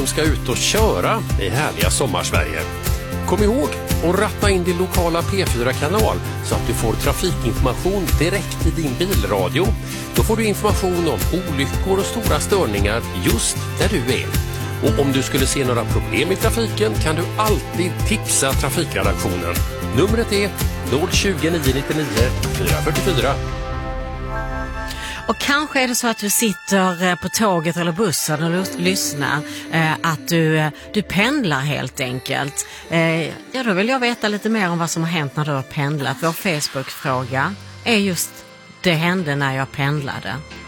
som ska ut och köra i härliga sommarsverige. Kom ihåg att ratta in din lokala P4-kanal så att du får trafikinformation direkt i din bilradio. Då får du information om olyckor och stora störningar just där du är. Och om du skulle se några problem i trafiken kan du alltid tipsa trafikredaktionen. Numret är 020 999 444. Och kanske är det så att du sitter på tåget eller bussen och lyssnar, att du pendlar helt enkelt. Ja, då vill jag veta lite mer om vad som har hänt när du har pendlat. Vår Facebook-fråga är just: det hände när jag pendlade.